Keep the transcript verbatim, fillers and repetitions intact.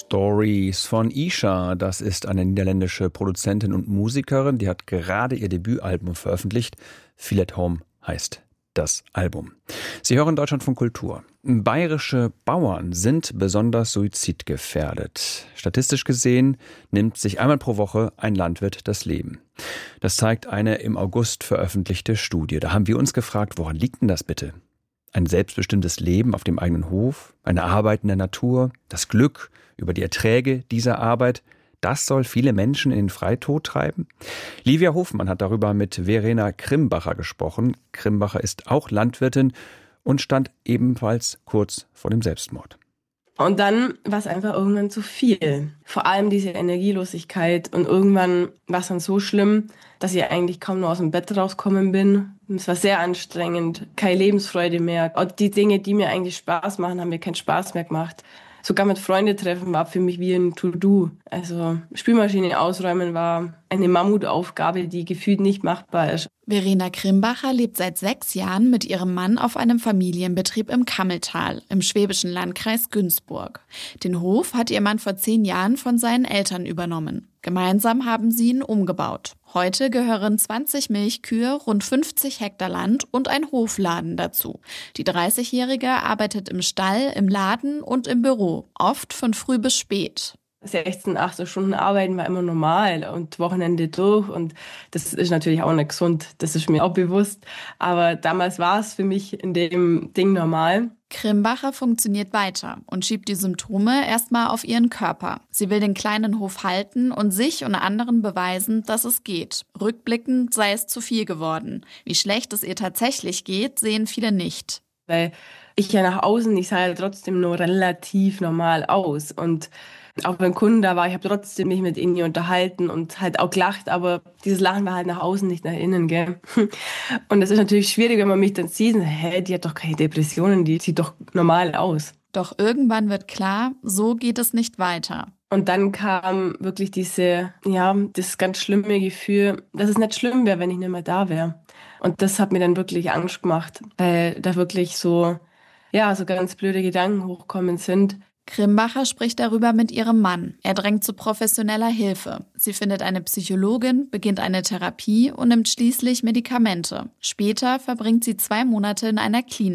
Stories von Isha. Das ist eine niederländische Produzentin und Musikerin. Die hat gerade ihr Debütalbum veröffentlicht. Feel at Home heißt das Album. Sie hören Deutschlandfunk Kultur. Bayerische Bauern sind besonders suizidgefährdet. Statistisch gesehen nimmt sich einmal pro Woche ein Landwirt das Leben. Das zeigt eine im August veröffentlichte Studie. Da haben wir uns gefragt, woran liegt denn das bitte? Ein selbstbestimmtes Leben auf dem eigenen Hof, eine Arbeit in der Natur, das Glück über die Erträge dieser Arbeit, das soll viele Menschen in den Freitod treiben? Livia Hofmann hat darüber mit Verena Krimbacher gesprochen. Krimbacher ist auch Landwirtin und stand ebenfalls kurz vor dem Selbstmord. Und dann war es einfach irgendwann zu viel. Vor allem diese Energielosigkeit. Und irgendwann war es dann so schlimm, dass ich eigentlich kaum noch aus dem Bett rausgekommen bin. Es war sehr anstrengend, keine Lebensfreude mehr. Und die Dinge, die mir eigentlich Spaß machen, haben mir keinen Spaß mehr gemacht. Sogar mit Freunden treffen war für mich wie ein To-Do. Also Spülmaschine ausräumen war eine Mammutaufgabe, die gefühlt nicht machbar ist. Verena Krimbacher lebt seit sechs Jahren mit ihrem Mann auf einem Familienbetrieb im Kammeltal im schwäbischen Landkreis Günzburg. Den Hof hat ihr Mann vor zehn Jahren von seinen Eltern übernommen. Gemeinsam haben sie ihn umgebaut. Heute gehören zwanzig Milchkühe, rund fünfzig Hektar Land und ein Hofladen dazu. Die dreißigjährige arbeitet im Stall, im Laden und im Büro, oft von früh bis spät. sechzehn, achtzehn Stunden arbeiten war immer normal und Wochenende durch und das ist natürlich auch nicht gesund, das ist mir auch bewusst, aber damals war es für mich in dem Ding normal. Krimbacher funktioniert weiter und schiebt die Symptome erstmal auf ihren Körper. Sie will den kleinen Hof halten und sich und anderen beweisen, dass es geht. Rückblickend sei es zu viel geworden. Wie schlecht es ihr tatsächlich geht, sehen viele nicht. Weil ich ja nach außen, ich sah ja trotzdem nur relativ normal aus und auch wenn Kunden da war, ich habe trotzdem mich mit ihnen unterhalten und halt auch gelacht, aber dieses Lachen war halt nach außen, nicht nach innen, gell. Und das ist natürlich schwierig, wenn man mich dann sieht, hä, die hat doch keine Depressionen, die sieht doch normal aus. Doch irgendwann wird klar, so geht es nicht weiter. Und dann kam wirklich diese, ja, das ganz schlimme Gefühl, dass es nicht schlimm wäre, wenn ich nicht mehr da wäre. Und das hat mir dann wirklich Angst gemacht, weil da wirklich so, ja, so ganz blöde Gedanken hochkommen sind. Krimbacher spricht darüber mit ihrem Mann. Er drängt zu professioneller Hilfe. Sie findet eine Psychologin, beginnt eine Therapie und nimmt schließlich Medikamente. Später verbringt sie zwei Monate in einer Klinik.